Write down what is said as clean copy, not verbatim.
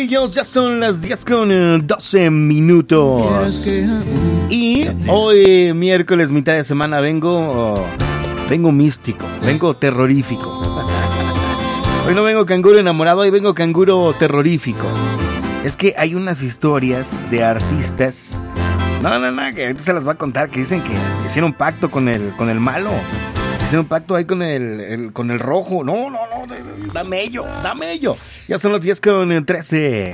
chiquillos, ya son las 10 con 12 minutos. Y hoy, miércoles, mitad de semana, vengo místico, vengo terrorífico. Hoy no vengo canguro enamorado, hoy vengo canguro terrorífico. Es que hay unas historias de artistas, no, que ahorita se las voy a contar, que dicen que hicieron un pacto con el malo. Hicieron un pacto ahí con el rojo. No, dame ello. Ya son las 10 con 13.